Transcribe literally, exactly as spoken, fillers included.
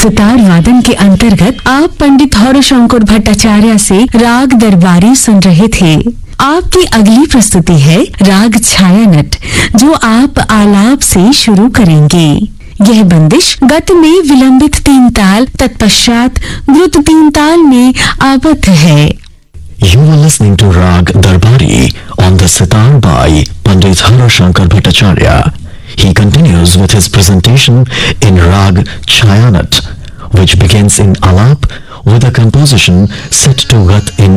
सितार वादन के अंतर्गत आप पंडित हौरशंकर भट्टाचार्य से राग दरबारी सुन रहे थे। आपकी अगली प्रस्तुति है राग छायानट, जो आप आलाप से शुरू करेंगे। यह बंदिश गति में विलंबित तीन ताल तत्पश्चात द्रुत तीन ताल में आबद्ध है। You were listening to Rag Darbari on the sitar by Pandit Harashankar Bhattacharya. He continues with his presentation in Rag Chayanat, which begins in Alap with a composition set to Gat in